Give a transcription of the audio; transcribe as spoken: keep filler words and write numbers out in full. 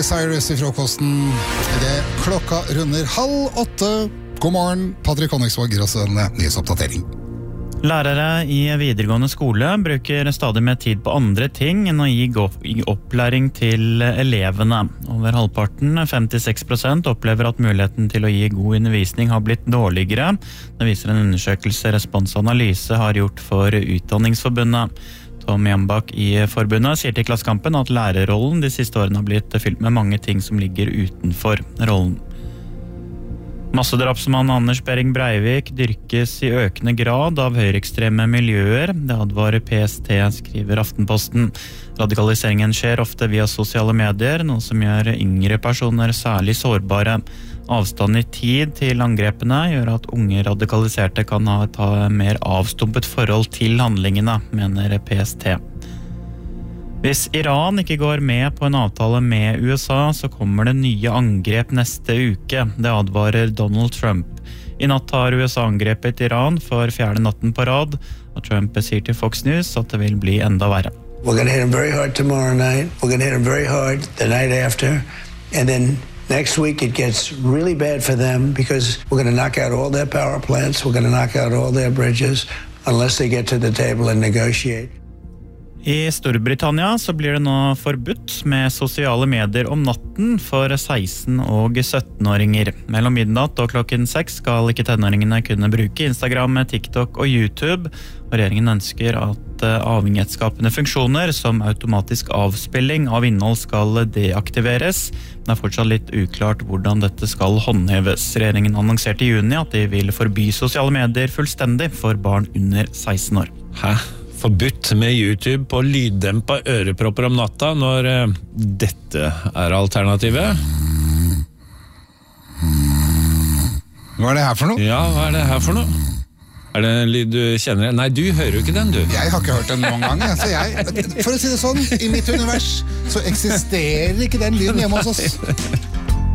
Miley Cyrus I frokosten. Det klokka runder halv åtte. God morgen, Patrick Honningsvåg, Grøssen, nyhetsoppdatering. Lærere I videregående skole bruker stadig mer tid på andre ting enn å gi, gi opplæring til elevene. Over halvparten, femtiseks prosent, opplever at muligheten til å gi god undervisning har blitt dårligere. Det viser en undersøkelse Respons Analyse har gjort for Utdanningsforbundet. Tom Jambak I forbundet sier til Klassekampen at lærerrollen de siste årene har blitt fylt med mange ting som ligger utenfor rollen. Massedrapsmann Anders Behring Breivik dyrkes I økende grad av høyreekstreme miljøer. Det advarer P S T, skriver Aftenposten. Radikaliseringen skjer ofte via sosiale medier, noe som gjør yngre personer særlig sårbare. Avstand I tid til angrepene gjør at unge radikaliserte kan ha et mer avstumpet forhold til handlingene, mener P S T. Hvis Iran ikke går med på en avtale med U S A, så kommer det nye angrep neste uke. Det advarer Donald Trump. I natt har U S A angrepet Iran for fjerde natten på rad, og Trump sier til Fox News at det vil bli enda verre. We're going to hit them very hard tomorrow night. We're going to hit them very hard the night after. And then next week it gets really bad for them because we're going to knock out all their power plants. We're going to knock out all their bridges unless they get to the table and negotiate. I Storbritannia så blir det nå forbudt med sosiale medier om natten for seksten- og syttenåringer. Mellom midnatt og klokken seks skal ikke tenåringene kunne bruke Instagram, TikTok og YouTube. Og regjeringen ønsker at avhengighetsskapende funksjoner som automatisk avspilling av innhold skal deaktiveres. Det er fortsatt litt uklart hvordan dette skal håndheves. Regjeringen annonserte I juni at de vil forby sosiale medier fullstendig for barn under seksten år. Hæ? Forbudt med YouTube på lyddempa ørepropper om natta når uh, dette er alternativet. Hva er det her for noe? Ja, hva er det her for noe? Er det en lyd du kjenner? Nei, du hører jo ikke den, du. Jeg har ikke hørt den noen gang. Så jeg, for å si det sånn, I mitt univers så eksisterer ikke den lyden hjemme hos oss.